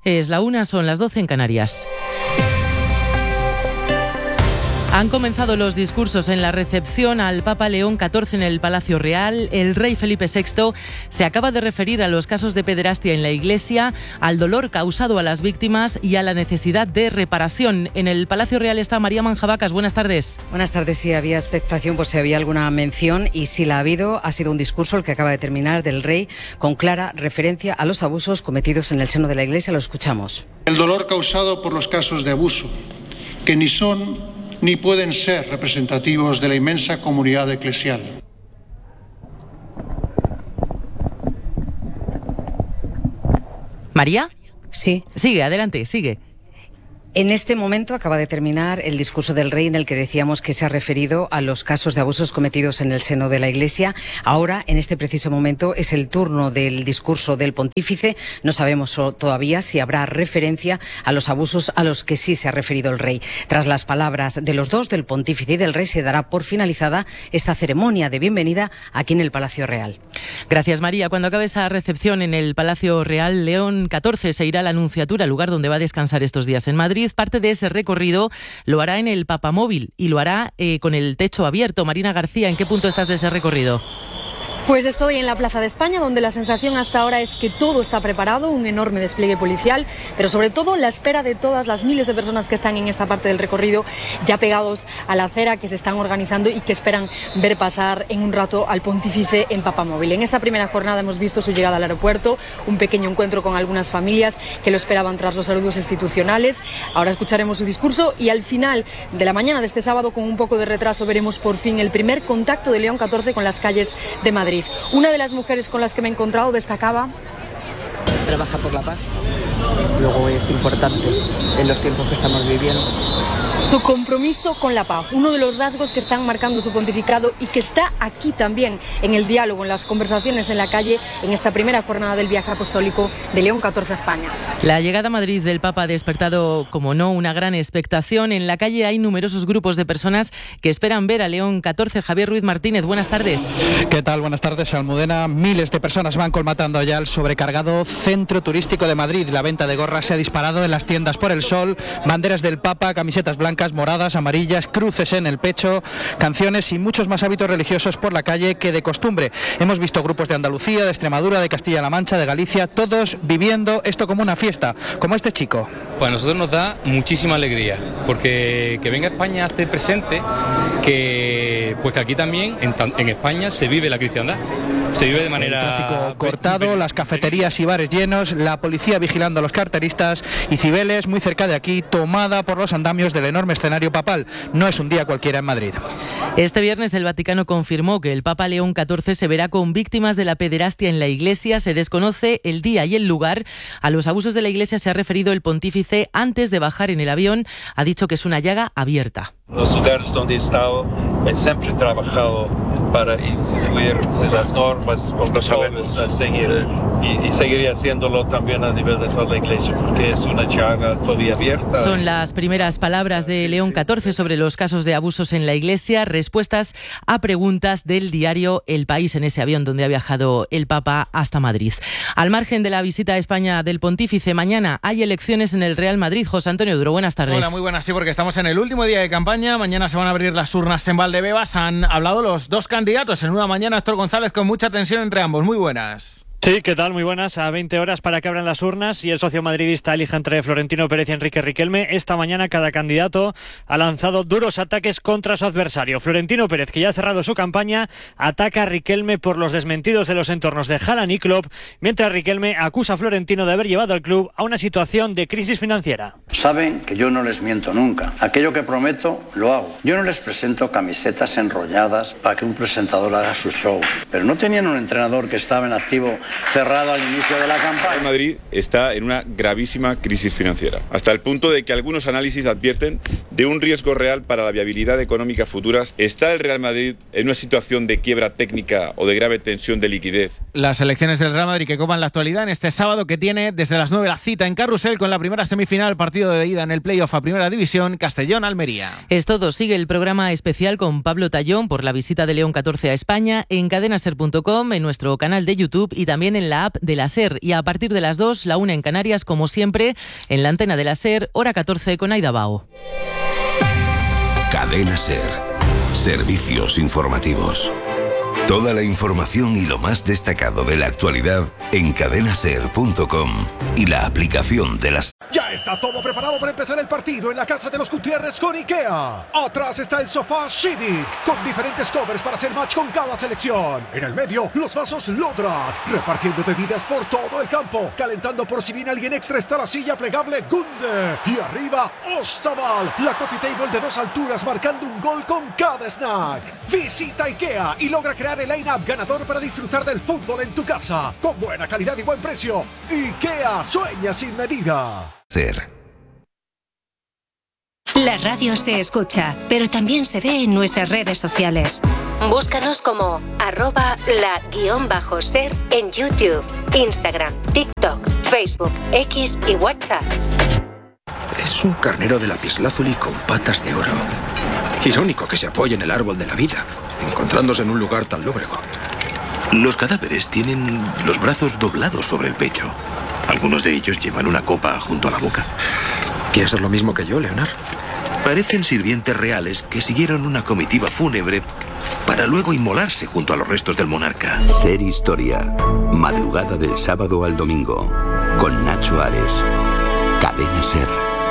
Es la 1, son las 12 en Canarias. Han comenzado los discursos en la recepción al Papa León XIV en el Palacio Real. El rey Felipe VI se acaba de referir a los casos de pederastia en la Iglesia, al dolor causado a las víctimas y a la necesidad de reparación. En el Palacio Real está María Manjabacas. Buenas tardes. Buenas tardes. Sí, había expectación por si había alguna mención y si la ha habido, ha sido un discurso el que acaba de terminar del rey con clara referencia a los abusos cometidos en el seno de la Iglesia. Lo escuchamos. El dolor causado por los casos de abuso, que ni son ni pueden ser representativos de la inmensa comunidad eclesial. ¿María? Sí. Sigue, adelante, sigue. En este momento acaba de terminar el discurso del rey en el que decíamos que se ha referido a los casos de abusos cometidos en el seno de la Iglesia. Ahora, en este preciso momento, es el turno del discurso del pontífice. No sabemos todavía si habrá referencia a los abusos a los que sí se ha referido el rey. Tras las palabras de los dos, del pontífice y del rey, se dará por finalizada esta ceremonia de bienvenida aquí en el Palacio Real. Gracias, María. Cuando acabe esa recepción en el Palacio Real, León XIV se irá a la Anunciatura, lugar donde va a descansar estos días en Madrid. Parte de ese recorrido lo hará en el Papamóvil y lo hará con el techo abierto. Marina García, ¿en qué punto estás de ese recorrido? Pues estoy en la Plaza de España, donde la sensación hasta ahora es que todo está preparado, un enorme despliegue policial, pero sobre todo la espera de todas las miles de personas que están en esta parte del recorrido, ya pegados a la acera, que se están organizando y que esperan ver pasar en un rato al pontífice en Papamóvil. En esta primera jornada hemos visto su llegada al aeropuerto, un pequeño encuentro con algunas familias que lo esperaban tras los saludos institucionales. Ahora escucharemos su discurso y al final de la mañana de este sábado, con un poco de retraso, veremos por fin el primer contacto de León XIV con las calles de Madrid. Una de las mujeres con las que me he encontrado destacaba: trabaja por la paz, luego es importante en los tiempos que estamos viviendo. Su compromiso con la paz, uno de los rasgos que están marcando su pontificado y que está aquí también en el diálogo, en las conversaciones en la calle, en esta primera jornada del viaje apostólico de León XIV a España. La llegada a Madrid del Papa ha despertado, como no, una gran expectación. En la calle hay numerosos grupos de personas que esperan ver a León XIV. Javier Ruiz Martínez, buenas tardes. ¿Qué tal? Buenas tardes, Almudena. Miles de personas van colmatando ya el sobrecargado centro turístico de Madrid. La venta de gorras se ha disparado en las tiendas por el sol, banderas del Papa, camisetas blancas, moradas, amarillas, cruces en el pecho, canciones y muchos más hábitos religiosos por la calle que de costumbre. Hemos visto grupos de Andalucía, de Extremadura, de Castilla-La Mancha, de Galicia, todos viviendo esto como una fiesta, como este chico. Pues a nosotros nos da muchísima alegría, porque que venga a España hace presente que aquí también, en España, se vive la cristiandad. Se vive de manera... El tráfico cortado, las cafeterías y bares llenos, la policía vigilando a los carteristas y Cibeles, muy cerca de aquí, tomada por los andamios del enorme escenario papal. No es un día cualquiera en Madrid. Este viernes el Vaticano confirmó que el Papa León XIV se verá con víctimas de la pederastia en la Iglesia. Se desconoce el día y el lugar. A los abusos de la Iglesia se ha referido el pontífice antes de bajar en el avión. Ha dicho que es una llaga abierta. Los lugares donde he estado, he siempre trabajado para instituir las normas, protocolos a seguir y seguiría haciéndolo también a nivel de toda la Iglesia, porque es una llaga todavía abierta. Son las primeras palabras de León XIV sobre los casos de abusos en la Iglesia, respuestas a preguntas del diario El País en ese avión donde ha viajado el Papa hasta Madrid. Al margen de la visita a España del pontífice, mañana hay elecciones en el Real Madrid. José Antonio Duro, buenas tardes. Hola, muy buenas, sí, porque estamos en el último día de campaña. Mañana se van a abrir las urnas en Valdebebas. Han hablado los dos candidatos en una mañana. Héctor González, con mucha tensión entre ambos. Muy buenas. Sí, ¿qué tal? Muy buenas. A 20 horas para que abran las urnas y el socio madridista elija entre Florentino Pérez y Enrique Riquelme. Esta mañana cada candidato ha lanzado duros ataques contra su adversario. Florentino Pérez, que ya ha cerrado su campaña, ataca a Riquelme por los desmentidos de los entornos de Haaland y Klopp, mientras Riquelme acusa a Florentino de haber llevado al club a una situación de crisis financiera. Saben que yo no les miento nunca. Aquello que prometo, lo hago. Yo no les presento camisetas enrolladas para que un presentador haga su show. Pero no tenían un entrenador que estaba en activo cerrado al inicio de la campaña. El Madrid está en una gravísima crisis financiera, hasta el punto de que algunos análisis advierten de un riesgo real para la viabilidad económica futura. ¿Está el Real Madrid en una situación de quiebra técnica o de grave tensión de liquidez? Las elecciones del Real Madrid que copan la actualidad en este sábado, que tiene desde las 9 la cita en Carrusel con la primera semifinal, partido de ida en el playoff a Primera División, Castellón-Almería. Es todo. Sigue el programa especial con Pablo Tallón por la visita de León XIV a España en cadenaser.com, en nuestro canal de YouTube y también también en la app de la SER. Y a partir de las 2, la 1 en Canarias, como siempre, en la antena de la SER, hora 14 con Aida Bao. Cadena SER. Servicios informativos. Toda la información y lo más destacado de la actualidad en cadenaser.com y la aplicación de las... Ya está todo preparado para empezar el partido en la casa de los Gutiérrez con IKEA. Atrás está el sofá Civic, con diferentes covers para hacer match con cada selección. En el medio, los vasos Lodrat, repartiendo bebidas por todo el campo. Calentando por si viene alguien extra está la silla plegable Gunde. Y arriba, Ostaval, la coffee table de 2 alturas marcando un gol con cada snack. Visita IKEA y logra crear el line-up ganador para disfrutar del fútbol en tu casa. Con buena calidad y buen precio. IKEA, sueña sin medida. SER. La radio se escucha, pero también se ve en nuestras redes sociales. Búscanos como @la_ser en YouTube, Instagram, TikTok, Facebook, X y WhatsApp. Es un carnero de lapislázuli con patas de oro. Irónico que se apoye en el árbol de la vida, encontrándose en un lugar tan lóbrego. Los cadáveres tienen los brazos doblados sobre el pecho. Algunos de ellos llevan una copa junto a la boca. ¿Piensas lo mismo que yo, Leonard? Parecen sirvientes reales que siguieron una comitiva fúnebre para luego inmolarse junto a los restos del monarca. SER Historia. Madrugada del sábado al domingo. Con Nacho Ares. Cadena SER.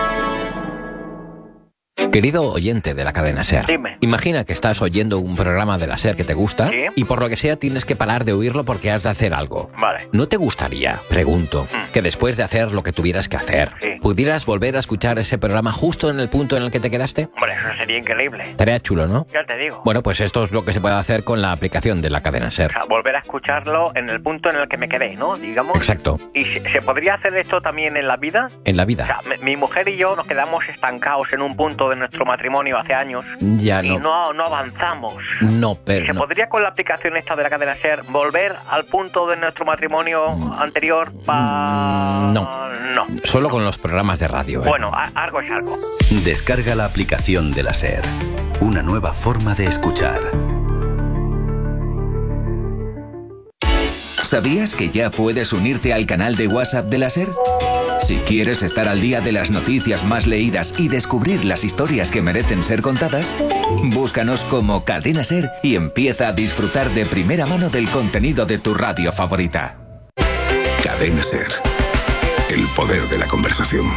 Querido oyente de la cadena SER, dime. Imagina que estás oyendo un programa de la SER que te gusta, ¿sí?, y por lo que sea tienes que parar de oírlo porque has de hacer algo. Vale. ¿No te gustaría, pregunto, que después de hacer lo que tuvieras que hacer, sí, pudieras volver a escuchar ese programa justo en el punto en el que te quedaste? Hombre, eso sería increíble. Estaría chulo, ¿no? Ya te digo. Bueno, pues esto es lo que se puede hacer con la aplicación de la cadena SER. O sea, volver a escucharlo en el punto en el que me quedé, ¿no? Digamos. Exacto. ¿Y se podría hacer esto también en la vida? En la vida. O sea, mi mujer y yo nos quedamos estancados en un punto de nuestro matrimonio hace años. Ya y no avanzamos. No, pero ¿Se podría con la aplicación esta de la cadena SER volver al punto de nuestro matrimonio anterior? No. Solo con los programas de radio. Bueno, algo es algo. Descarga la aplicación de la SER. Una nueva forma de escuchar. ¿Sabías que ya puedes unirte al canal de WhatsApp de la SER? Si quieres estar al día de las noticias más leídas y descubrir las historias que merecen ser contadas, búscanos como Cadena SER y empieza a disfrutar de primera mano del contenido de tu radio favorita. Cadena SER. El poder de la conversación.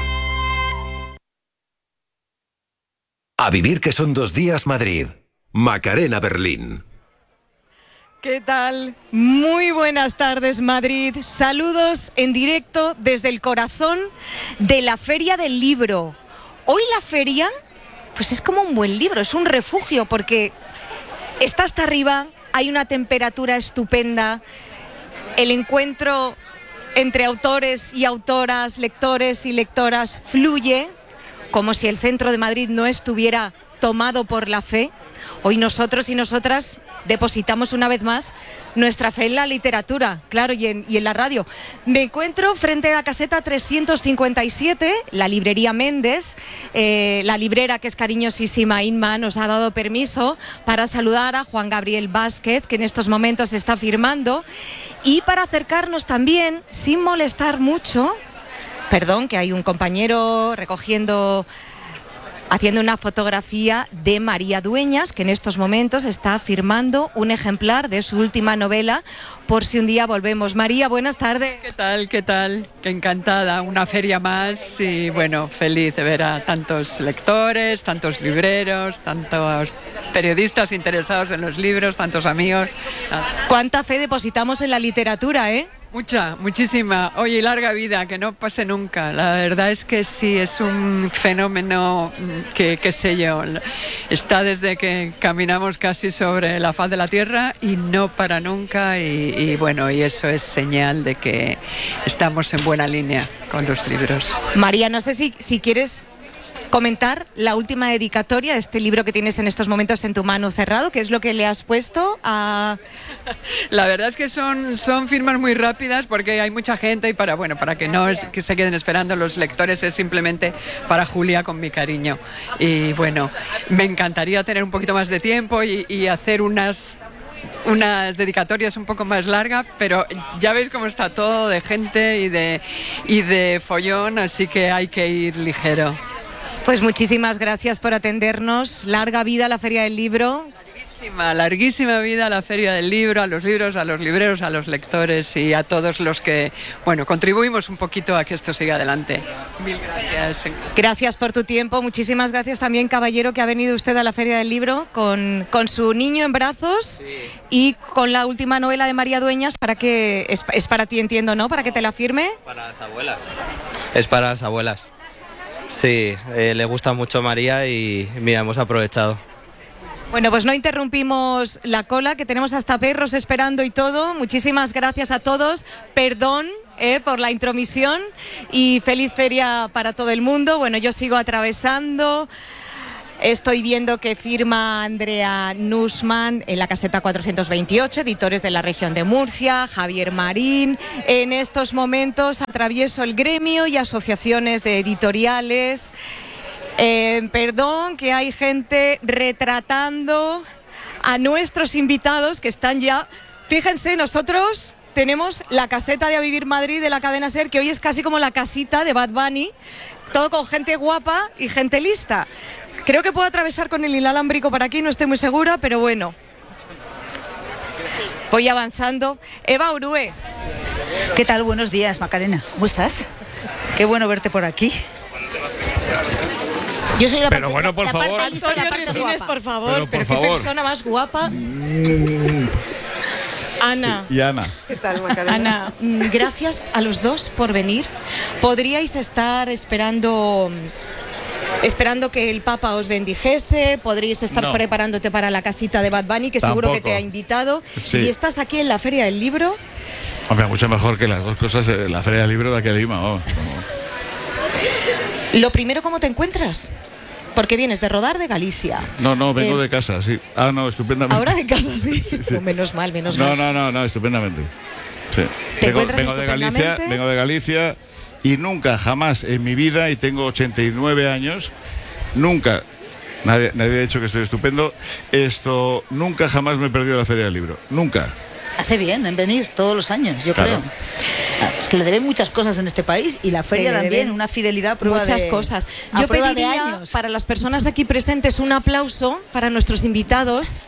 A vivir que son 2 días Madrid. Macarena Berlín. ¿Qué tal? Muy buenas tardes, Madrid. Saludos en directo desde el corazón de la Feria del Libro. Hoy la feria, pues es como un buen libro, es un refugio porque está hasta arriba, hay una temperatura estupenda, el encuentro entre autores y autoras, lectores y lectoras fluye, como si el centro de Madrid no estuviera tomado por la fe. Hoy nosotros y nosotras depositamos una vez más nuestra fe en la literatura, claro, y en la radio. Me encuentro frente a la caseta 357, la librería Méndez. La librera, que es cariñosísima, Inma, nos ha dado permiso para saludar a Juan Gabriel Vázquez, que en estos momentos está firmando, y para acercarnos también, sin molestar mucho, perdón, que hay un compañero haciendo una fotografía de María Dueñas, que en estos momentos está firmando un ejemplar de su última novela, Por si un día volvemos. María, buenas tardes. ¿Qué tal? ¿Qué tal? Qué encantada, una feria más y bueno, feliz de ver a tantos lectores, tantos libreros, tantos periodistas interesados en los libros, tantos amigos. ¿Cuánta fe depositamos en la literatura, eh? Mucha, muchísima. Oye, larga vida, que no pase nunca. La verdad es que sí, es un fenómeno que, qué sé yo, está desde que caminamos casi sobre la faz de la tierra y no para nunca y bueno, y eso es señal de que estamos en buena línea con los libros. María, no sé si quieres comentar la última dedicatoria, este libro que tienes en estos momentos en tu mano cerrado, ¿qué es lo que le has puesto a...? La verdad es que son firmas muy rápidas porque hay mucha gente y para que no que se queden esperando los lectores, es simplemente para Julia con mi cariño. Y bueno, me encantaría tener un poquito más de tiempo y hacer unas unas dedicatorias un poco más largas, pero ya veis cómo está todo de gente y de follón, así que hay que ir ligero. Pues muchísimas gracias por atendernos. Larga vida a la Feria del Libro. Larguísima vida a la Feria del Libro, a los libros, a los libreros, a los lectores y a todos los que, bueno, contribuimos un poquito a que esto siga adelante. Mil gracias. Gracias por tu tiempo. Muchísimas gracias también, caballero, que ha venido usted a la Feria del Libro con su niño en brazos y con la última novela de María Dueñas, para que es para ti, entiendo, ¿no? Para que te la firme. Para las abuelas. Es para las abuelas. Sí, le gusta mucho María y mira, hemos aprovechado. Bueno, pues no interrumpimos la cola, que tenemos hasta perros esperando y todo. Muchísimas gracias a todos. Perdón por la intromisión y feliz feria para todo el mundo. Bueno, yo sigo atravesando. Estoy viendo que firma Andrea Nussmann en la caseta 428, editores de la región de Murcia, Javier Marín. En estos momentos atravieso el gremio y asociaciones de editoriales. Perdón, que hay gente retratando a nuestros invitados que están ya. Fíjense, nosotros tenemos la caseta de A Vivir Madrid de la cadena SER, que hoy es casi como la casita de Bad Bunny, todo con gente guapa y gente lista. Creo que puedo atravesar con el inalámbrico para aquí, no estoy muy segura, pero bueno. Voy avanzando. Eva Urue. ¿Qué tal? Buenos días, Macarena. ¿Cómo estás? Qué bueno verte por aquí. Yo soy la Pero bueno, por favor. Antonio Resines, por favor. Pero qué persona más guapa. Ana. Y Ana. ¿Qué tal, Macarena? Ana, gracias a los dos por venir. Podríais estar esperando que el Papa os bendijese, podríais estar preparándote para la casita de Bad Bunny, que seguro que te ha invitado. Sí. Y estás aquí en la Feria del Libro. Hombre, mucho mejor que las dos cosas en la Feria del Libro de aquí a Lima. Lo primero, ¿cómo te encuentras? Porque vienes de rodar de Galicia. No, vengo de casa, sí. Ah, no, estupendamente. Ahora de casa, sí. No, menos mal. No, estupendamente. Sí. Vengo de Galicia y nunca, jamás en mi vida, y tengo 89 años, nunca, nadie ha dicho que estoy estupendo, nunca jamás me he perdido la Feria del Libro. Nunca. Hace bien en venir todos los años, yo creo. Se le deben muchas cosas en este país y la feria también, una fidelidad prueba muchas cosas. Yo pediría para las personas aquí presentes un aplauso para nuestros invitados.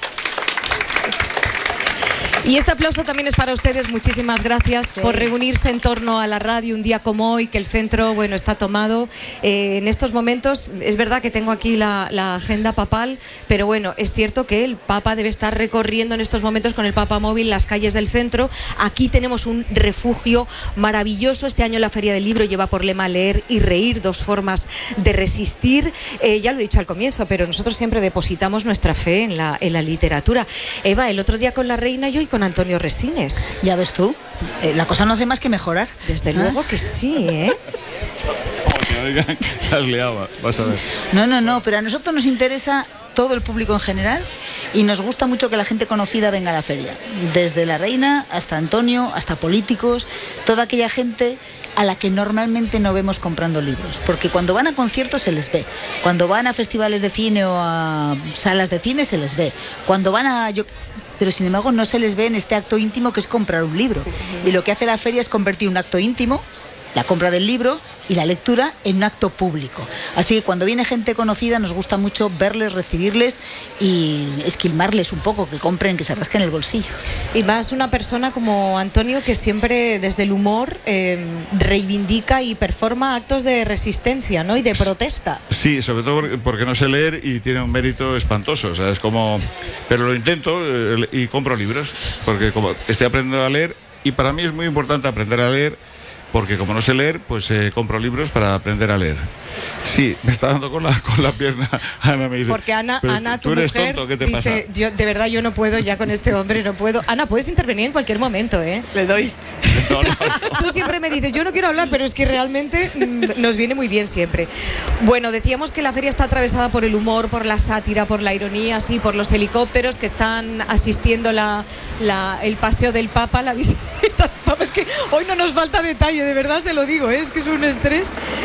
Y este aplauso también es para ustedes. Muchísimas gracias por reunirse en torno a la radio un día como hoy, que el centro, bueno, está tomado. En estos momentos, es verdad que tengo aquí la agenda papal, pero bueno, es cierto que el Papa debe estar recorriendo en estos momentos con el Papa Móvil las calles del centro. Aquí tenemos un refugio maravilloso. Este año la Feria del Libro lleva por lema leer y reír, dos formas de resistir. Ya lo he dicho al comienzo, pero nosotros siempre depositamos nuestra fe en la literatura. Eva, el otro día con la reina y hoy con Antonio Resines. Ya ves tú, la cosa no hace más que mejorar. Desde luego que sí, ¿eh? Las liaba, vas a ver. No, pero a nosotros nos interesa todo el público en general y nos gusta mucho que la gente conocida venga a la feria. Desde la reina hasta Antonio, hasta políticos, toda aquella gente a la que normalmente no vemos comprando libros, porque cuando van a conciertos se les ve, cuando van a festivales de cine o a salas de cine se les ve, cuando van pero sin embargo no se les ve en este acto íntimo que es comprar un libro. Y lo que hace la feria es convertir un acto íntimo, la compra del libro y la lectura, en un acto público. Así que cuando viene gente conocida nos gusta mucho verles, recibirles y esquilmarles un poco, que compren, que se rasquen el bolsillo. Y más una persona como Antonio, que siempre desde el humor reivindica y performa actos de resistencia, ¿no? Y de protesta. Sí, sobre todo porque no sé leer y tiene un mérito espantoso. O sea, es como... Pero lo intento y compro libros, porque como estoy aprendiendo a leer, y para mí es muy importante aprender a leer, porque como no sé leer, pues compro libros para aprender a leer. Sí, me está dando con la pierna. Ana me dice... Porque Ana, tu ¿tú eres mujer, tonto? ¿Qué te dice, pasa? De verdad yo no puedo, ya con este hombre no puedo. Ana, puedes intervenir en cualquier momento, ¿eh? Le doy. Tú siempre me dices, yo no quiero hablar, pero es que realmente nos viene muy bien siempre. Bueno, decíamos que la feria está atravesada por el humor, por la sátira, por la ironía, sí, por los helicópteros que están asistiendo el paseo del Papa, la visita del Papa. Es que hoy no nos falta detalle, de verdad se lo digo, ¿eh? Es que es un estrés.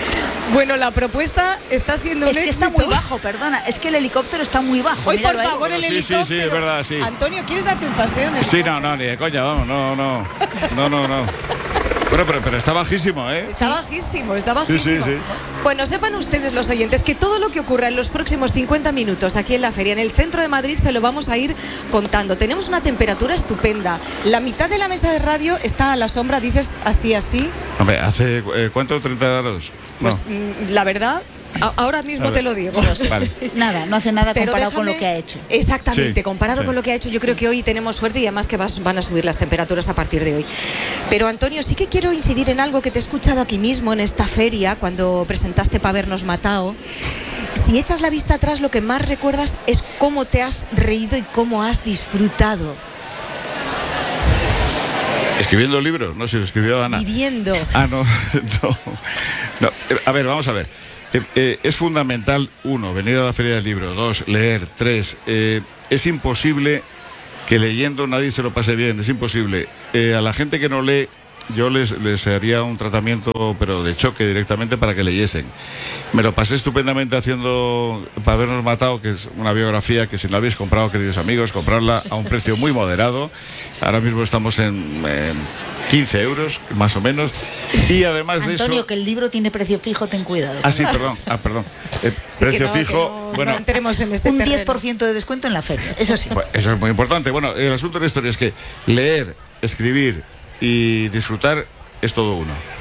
Bueno, la propuesta está siendo un éxito. Es que está muy bajo, perdona. Es que el helicóptero está muy bajo. Hoy, por favor, el helicóptero. Sí, es verdad, sí. Antonio, ¿quieres darte un paseo en el helicóptero? Sí, no, ni de coña, vamos, no. Bueno, pero está bajísimo, ¿eh? Está bajísimo, está bajísimo. Sí. Bueno, sepan ustedes, los oyentes, que todo lo que ocurra en los próximos 50 minutos aquí en la feria, en el centro de Madrid, se lo vamos a ir contando. Tenemos una temperatura estupenda. La mitad de la mesa de radio está a la sombra, dices así. Hombre, ¿hace cuánto? ¿30 grados? Pues la verdad... Ahora mismo te lo digo. Vale. Nada, no hace nada comparado con lo que ha hecho. Exactamente, comparado con lo que ha hecho, yo creo que hoy tenemos suerte y además que van a subir las temperaturas a partir de hoy. Pero Antonio, sí que quiero incidir en algo que te he escuchado aquí mismo en esta feria, cuando presentaste Pa' Habernos Matao. Si echas la vista atrás, lo que más recuerdas es cómo te has reído y cómo has disfrutado. ¿Escribiendo el libro? No, si lo escribió Ana. Viviendo. No. A ver, vamos a ver. Es fundamental, 1, venir a la Feria del Libro, 2, leer, 3, es imposible que leyendo nadie se lo pase bien, es imposible. A la gente que no lee, yo les haría un tratamiento, pero de choque directamente para que leyesen. Me lo pasé estupendamente haciendo Pa' Habernos Matao, que es una biografía que si no la habéis comprado, queridos amigos, comprarla a un precio muy moderado. Ahora mismo estamos en 15 euros, más o menos. Y además de eso... Antonio, que el libro tiene precio fijo, ten cuidado. Sí, perdón. Precio fijo... No entremos en ese un terreno. 10% de descuento en la feria, eso sí. Bueno, eso es muy importante. Bueno, el asunto de la historia es que leer, escribir y disfrutar es todo uno.